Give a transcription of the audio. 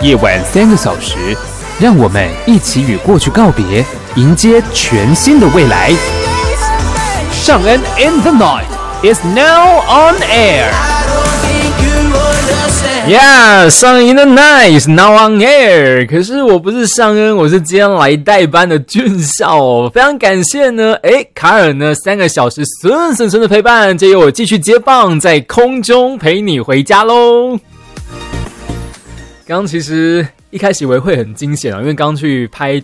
夜晚3个小时，让我们一起与过去告别，迎接全新的未来。尚恩 in the night is now on air. Yeah, 尚恩 in the night is now on air. 可是我不是尚恩，我是今天来代班的俊孝哦。非常感谢呢，卡尔呢3个小时顺顺顺的陪伴，借由我继续接棒，在空中陪你回家咯。刚其实一开始以为会很惊险因为刚去拍